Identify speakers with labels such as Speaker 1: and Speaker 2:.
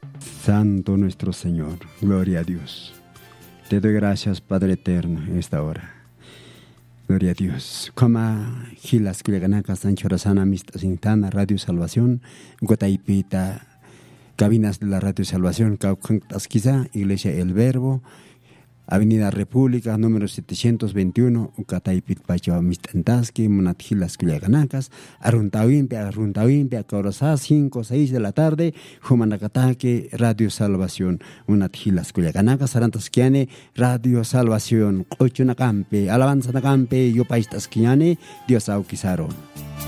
Speaker 1: Santo nuestro Señor, gloria a Dios. Te doy gracias, Padre eterno, en esta hora. Gloria a Dios. Como gilas kuleganaka sanchorasana mista sintana Radio Salvación, Gotaipita, cabinas de la Radio Salvación, Caucantasquiza, Iglesia El Verbo, Avenida República, número 721, Ucataipit Pacho Mistantaski, Monatgilas Culiaganacas, Arruntawimpe, Caurasá, 5, 6 de la tarde, Humanacataque, Radio Salvación, Monatgilas Culiaganacas, Arantasquiane, Radio Salvación, Ochunacampe, Alabanza Nacampe, Yopaistasquiane, Dios Auquizaron.